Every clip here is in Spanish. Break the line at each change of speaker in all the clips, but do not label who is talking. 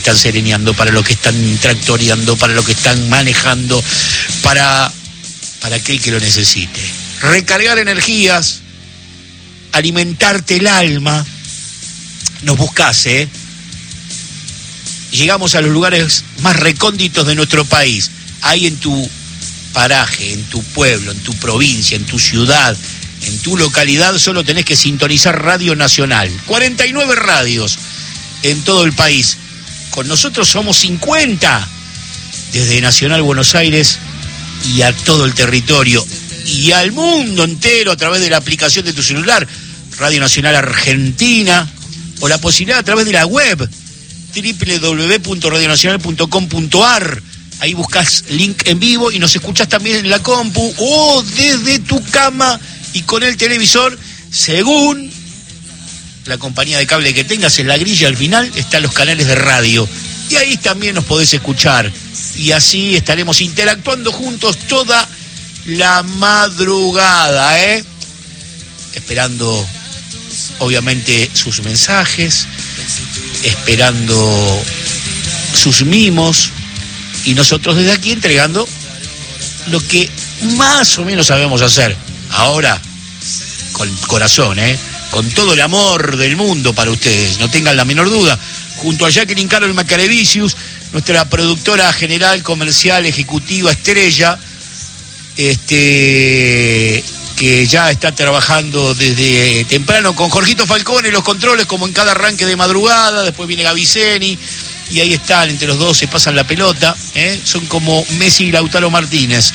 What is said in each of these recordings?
están sereneando, para los que están tractoreando, para los que están manejando, para aquel que lo necesite. Recargar energías, alimentarte el alma. Nos buscás, Llegamos a los lugares más recónditos de nuestro país. Ahí en tu paraje, en tu pueblo, en tu provincia, en tu ciudad, en tu localidad, solo tenés que sintonizar Radio Nacional. 49 radios en todo el país. Con nosotros somos 50, desde Nacional Buenos Aires y a todo el territorio y al mundo entero a través de la aplicación de tu celular, Radio Nacional Argentina, o la posibilidad a través de la web www.radionacional.com.ar. Ahí buscas link en vivo y nos escuchás también en la compu o desde tu cama y con el televisor, según la compañía de cable que tengas. En la grilla al final están los canales de radio y ahí también nos podés escuchar, y así estaremos interactuando juntos toda la madrugada, esperando obviamente sus mensajes, esperando sus mimos, y nosotros desde aquí entregando lo que más o menos sabemos hacer. Ahora, con corazón, con todo el amor del mundo para ustedes, no tengan la menor duda, junto a Jacqueline Carol Macarevicius, nuestra productora general, comercial, ejecutiva, estrella, que ya está trabajando desde temprano con Jorgito Falcón en los controles, como en cada arranque de madrugada. Después viene Gaviceni y ahí están, entre los dos se pasan la pelota, son como Messi y Lautaro Martínez.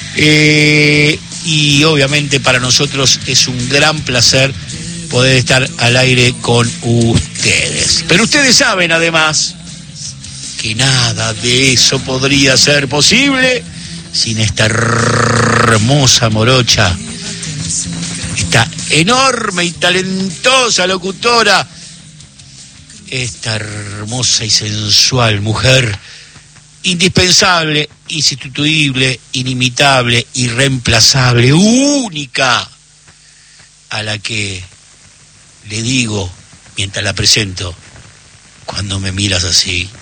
Y obviamente para nosotros es un gran placer poder estar al aire con ustedes. Pero ustedes saben además que nada de eso podría ser posible sin esta hermosa morocha, esta enorme y talentosa locutora, esta hermosa y sensual mujer, indispensable, insustituible, inimitable, irreemplazable, única, a la que le digo, mientras la presento, cuando me miras así,